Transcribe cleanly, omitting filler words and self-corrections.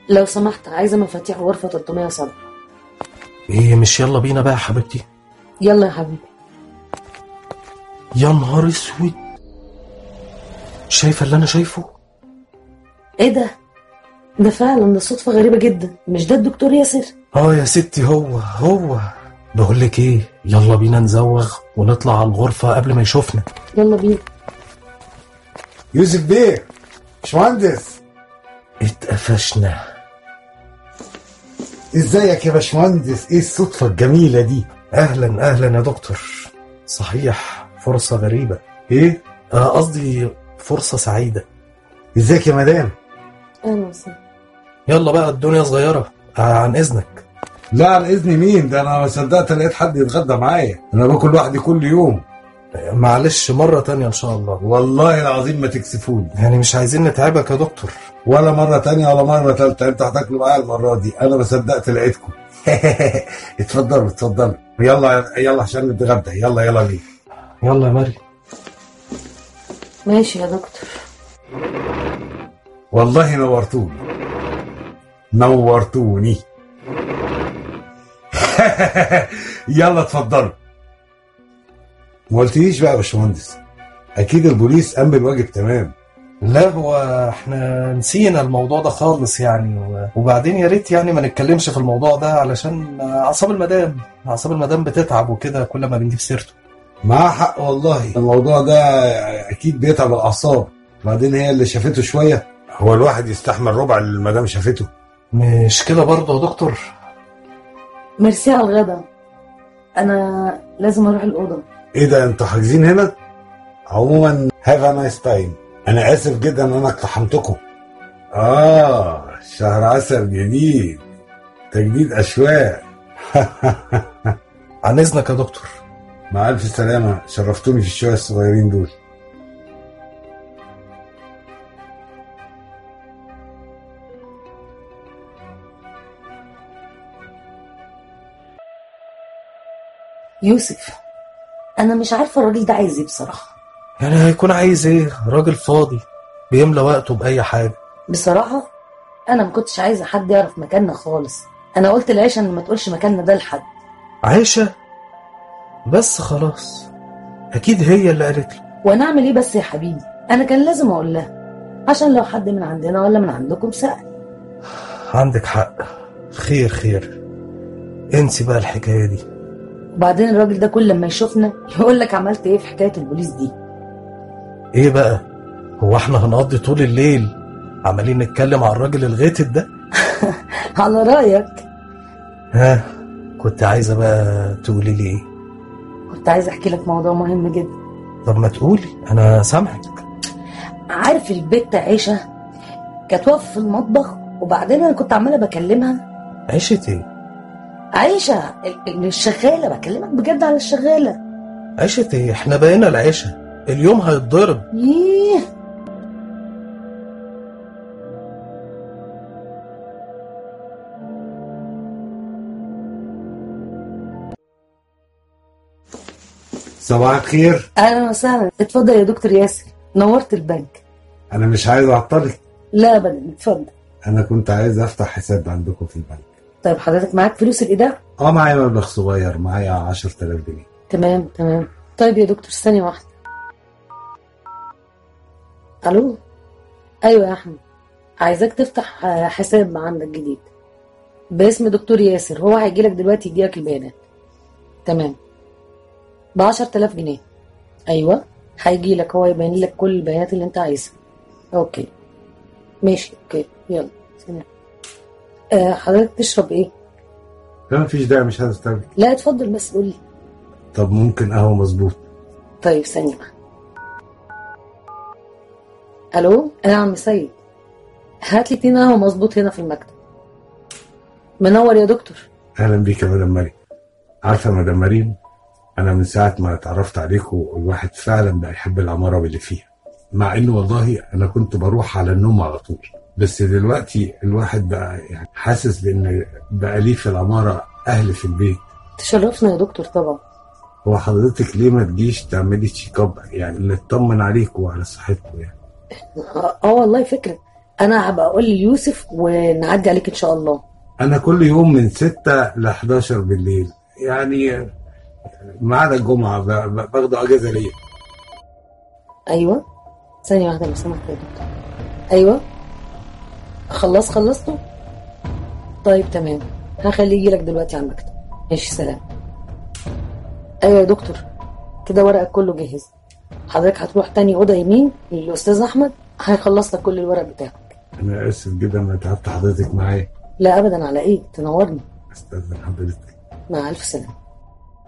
لو سمحت عايزة مفاتيح غرفة 307. ايه مش يلا بينا بقى يا حبيبتي؟ يلا يا حبيبي. يا نهار اسود، شايفه اللي انا شايفه؟ ايه ده فعلا، ده صدفة غريبة جدا. مش ده الدكتور ياسر؟ يا ستي هو. بقول لك ايه، يلا بينا نزوغ ونطلع على الغرفة قبل ما يشوفنا. يلا بينا. يوسف بيه، باشمهندس. اتقفشنا. ازيك يا باشمهندس؟ ايه الصدفة الجميلة دي؟ اهلا يا دكتور. صحيح فرصة غريبة. ايه؟ قصدي فرصة سعيدة. ازيك يا مدام؟ اهلا وسهلا. يلا بقى الدنيا صغيرة. عن اذنك. لا عن اذن مين؟ ده انا ما صدقت لقيت حد يتغدى معايا، انا باكل لوحدي كل يوم. معلش مرة تانية ان شاء الله. والله العظيم ما تكسفوني. يعني مش عايزين نتعبك يا دكتور. ولا مرة تانية ولا مرة تالتة، انت هتاكلوا معايا المرة دي، انا ما صدقت لقيتكم. اتفضلوا يلا عشان نتغدى. يلا بيه. يلا يا مريم. ماشي يا دكتور. والله نورتوني. يلا اتفضلوا. ما قلتليش بقى يا باشمهندس، اكيد البوليس قام بالواجب تمام؟ لا هو احنا نسينا الموضوع ده خالص يعني، وبعدين يا ريت يعني ما نتكلمش في الموضوع ده علشان اعصاب المدام بتتعب وكده كل ما بنجيب سيرته. معاه حق والله، الموضوع ده اكيد بيتعب الاعصاب، وبعدين هي اللي شافته شويه، هو الواحد يستحمل ربع اللي المدام شافته؟ مش كده برضه يا دكتور؟ ميرسي على الغدا، انا لازم اروح الاوضه. ايه ده، انتوا حاجزين هنا؟ عموما هاف ا نايس تايم. انا اسف جدا ان انا اقتحمتكم. شهر عسل جديد، تجديد اشواق. عن اذنك يا دكتور. مع الف سلامه، شرفتوني في الشوية الصغيرين دول. يوسف، انا مش عارفه الراجل ده عايز ايه بصراحه. يعني هيكون عايز ايه؟ راجل فاضي بيملى وقته باي حاجه. بصراحه انا ما كنتش عايزه حد يعرف مكاننا خالص. انا قلت لعيشه ان ما تقولش مكاننا ده لحد. عايشه؟ بس خلاص، اكيد هي اللي قالت له. وانا اعمل ايه بس يا حبيبي؟ انا كان لازم اقول لها عشان لو حد من عندنا ولا من عندكم سأل. عندك حق. خير انسي بقى الحكايه دي. وبعدين الراجل ده كل لما يشوفنا يقول لك عملت ايه في حكايه البوليس دي. ايه بقى، هو احنا هنقضي طول الليل عمالين نتكلم على الراجل الغيتت ده؟ على رايك. كنت عايزه بقى تقولي لي ايه؟ كنت عايزه احكي لك موضوع مهم جدا. طب ما تقولي، انا سامعك. عارف البت عيشه كانت واقفه في المطبخ، وبعدين انا كنت عماله بكلمها. عيشه ايه؟ عيشه الشغاله، بكلمك بجد على الشغاله. عيشه ايه؟ احنا بقينا العيشه، اليوم هيتضرب. ييه. صباح الخير. اهلا وسهلا، اتفضل يا دكتور ياسر، نورت البنك. انا مش عايز اعطلك. لا ابدا، اتفضل. انا كنت عايز افتح حساب عندكم في البنك. طيب حضرتك معاك فلوس الايداع؟ معايا مبلغ صغير، معايا 10,000 جنيه. تمام. طيب يا دكتور ثانيه واحده. الو. ايوه يا احمد، عايزاك تفتح حساب عندك جديد باسم دكتور ياسر. هو هيجيلك دلوقتي يديلك البيانات. تمام، ب10,000 جنيه. ايوه هيجيلك، هو يبين لك كل البيانات اللي انت عايزها. اوكي ماشي، اوكي يلا سلام. حضرتك تشرب ايه؟ لا مفيش داعي، مش هستعجل. لا اتفضل بس قولي. طب ممكن قهوة مظبوط؟ طيب ثانية. الو، انا عم سيد، هات لي 2 قهوة مظبوط هنا في المكتب. منور يا دكتور. اهلا بيك يا مدام مريم. عارفة يا مدام مريم، انا من ساعة ما اتعرفت عليكم الواحد فعلا بقى يحب العمارة باللي فيها، مع انه والله انا كنت بروح على النوم على طول، بس دلوقتي الواحد بقى يعني حاسس بان بقى ليه في العمارة اهل في البيت. تشرفنا يا دكتور طبعا. هو حضرتك ليه ما تجيش تعملي تشيك اب، يعني نطمن عليكم وعلى صحتكم يعني؟ والله فكرة، انا هبقى اقول ليوسف ونعدي عليك ان شاء الله. انا كل يوم من 6 ل 11 بالليل، يعني ما عدا الجمعه باخده اجازه ليه. ايوه ثانيه واحده لو سمحت يا دكتور. ايوه خلصته. طيب تمام، هخليه يجيلك دلوقتي على المكتب. ماشي سلام. ايوه يا دكتور، كده ورقك كله جاهز. حضرتك هتروح تاني اوضه يمين للاستاذ احمد، هيخلص لك كل الورق بتاعك. انا اسف جدا انا تعبت حضرتك معايا. لا ابدا، على ايه، تنورني. استاذن حضرتك. مع الف سلامه.